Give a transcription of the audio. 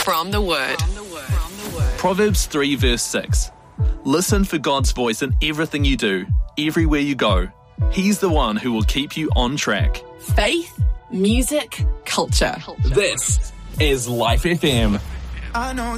from the Word. Proverbs 3 verse 6. Listen for God's voice in everything you do, everywhere you go. He's the one who will keep you on track. Faith, music, culture. This is Life FM. I know